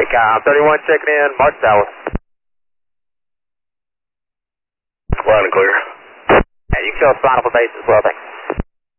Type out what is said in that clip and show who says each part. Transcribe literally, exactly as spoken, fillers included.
Speaker 1: Hey, Com thirty-one checking in, March Tower.
Speaker 2: Loud and clear.
Speaker 1: Yeah, you can show us final for base as well, thanks.